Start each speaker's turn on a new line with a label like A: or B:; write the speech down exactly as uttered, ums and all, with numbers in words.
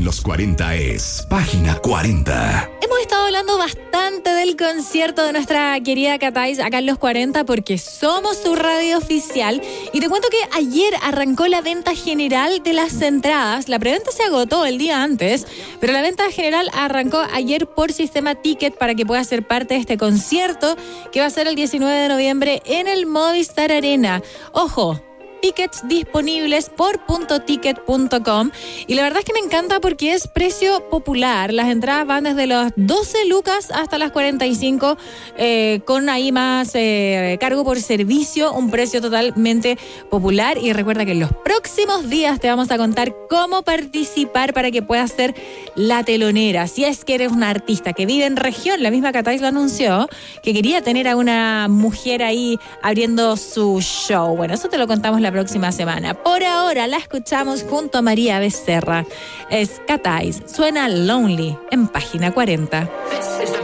A: los cuarenta es Página cuarenta.
B: Hemos estado hablando bastante del concierto de nuestra querida Catais acá en Los cuarenta porque somos su radio oficial. Y te cuento que ayer arrancó la venta general de las entradas. La preventa se agotó el día antes, pero la venta general arrancó ayer por sistema Ticket para que puedas ser parte de este concierto que va a ser el diecinueve de noviembre en el Movistar Arena. Ojo, tickets disponibles por punto ticket punto com y la verdad es que me encanta porque es precio popular. Las entradas van desde los doce lucas hasta las cuarenta y cinco eh, con ahí más eh, cargo por servicio, un precio totalmente popular. Y recuerda que en los próximos días te vamos a contar cómo participar para que puedas ser la telonera. Si es que eres una artista que vive en región, la misma Catais lo anunció, que quería tener a una mujer ahí abriendo su show. Bueno, eso te lo contamos la próxima semana. Por ahora la escuchamos junto a María Becerra. Es Catais, suena Lonely en Página cuarenta.